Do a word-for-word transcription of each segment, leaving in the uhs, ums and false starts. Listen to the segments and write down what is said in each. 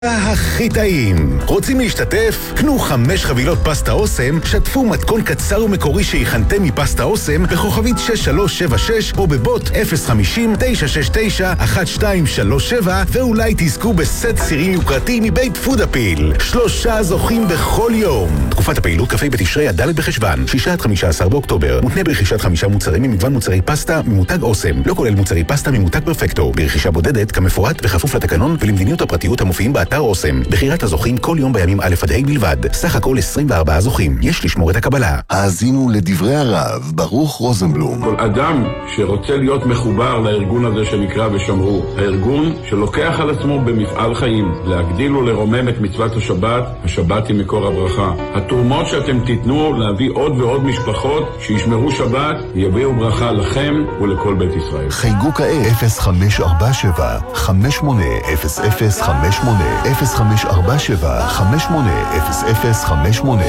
הכי טעים. רוצים להשתתף? קנו חמש חבילות פסטה אוסם, שתפו מתכון קצר ומקורי שהכנתם מפסטה אוסם בכוכבית שש שלוש שבע שש או בבוט אפס חמישים תשע שש תשע אחת שתיים שלוש שבע ואולי תזכו בסט סירים יוקרתי מבית פודאפיל. שלושה זוכים בכל יום. תקופת הפעילות כ"ה בתשרי עד ד' בחשוון, שישה עד חמישה עשר באוקטובר. מותנה ברכישת חמישה מוצרים ממגוון מוצרי פסטה ממותג אוסם. לא כולל מוצרי פסטה ממותג פרפקטו. ברכישה בודדת כמפורט בכפוף לתקנון ולמדיניות הפרטיות המופיעים באתר אוסם. בחירת הזוכים כל יום בימים א' עד ה' בלבד. סך הכל עשרים וארבעה זוכים. יש לשמור את הקבלה. האזינו לדברי הרב ברוך רוזנבלום. כל אדם שרוצה להיות מחובר לארגון הזה שנקרא ושמרו, הארגון שלוקח על עצמו במפעל חיים להגדיל ולרומם את מצוות השבת, השבת היא מקור הברכה. התרומות שאתם תיתנו להביא עוד ועוד משפחות שישמרו שבת, יביאו ברכה לכם ולכל בית ישראל. חייגו כעת אפס חמש ארבע שבע חמש שמונה אפס אפס חמש שמונה אפס חמש ארבע שבע חמש שמונה אפס אפס חמש שמונה.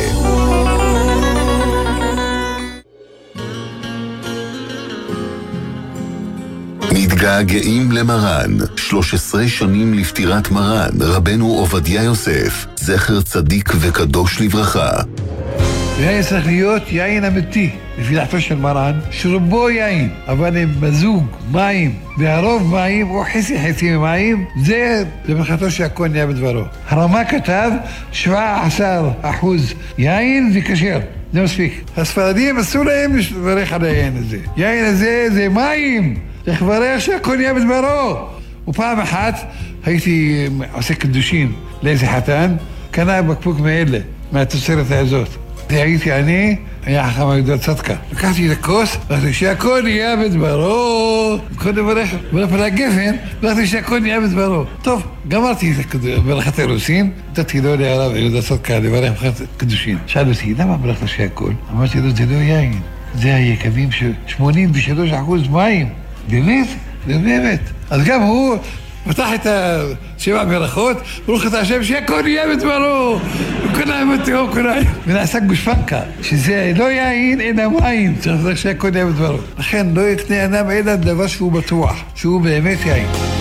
מתגעגעים למרן. שלוש עשרה שנים לפטירת מרן רבנו עובדיה יוסף, זכר צדיק וקדוש לברכה. יין צריך להיות יין אמיתי, לפי דעתו של מרן, שרובו יין, אבל עם מזוג, מים, והרוב מים, או חצי חצי מים, זה לברכתו שהכל נהיה בדברו. הרמה כתב שבעה עשר אחוז יין וכשר, זה מספיק. הספרדים אסור להם לברך על היין הזה. יין הזה זה מים, צריך לברך שהכל נהיה בדברו. ופעם אחת הייתי עושה קדושים לאיזה חתן, קנה בקבוק מאלה, מהתוצרת הזאת. הייתי אני, היה חכם הגדול צדקה. לקחתי את הכוס, ואחרי שהכל נהיה בדברו. כל לברך, ולפני הגפן, ואחרי שהכל נהיה בדברו. טוב, גמרתי את ברכת האירוסין, נתתי לו להרב יהודה צדקה לברך ברכת קדושין. שאל אותי, למה ברכת שהכל? אמרתי לו, זה לא יין. זה היקבים של שמונים ושלושה אחוז מים. באמת? זה באמת. אז גם הוא פתח את השבע ברכות, ברוך אתה השם שהכל יהיה בדברו, וכולם מתאו כולם. ונעשה גושפנקה, שזה לא יין אלא מים, צריך שהכל יהיה בדברו. לכן לא יקנה אדם אלא דבר שהוא בטוח, שהוא באמת יין.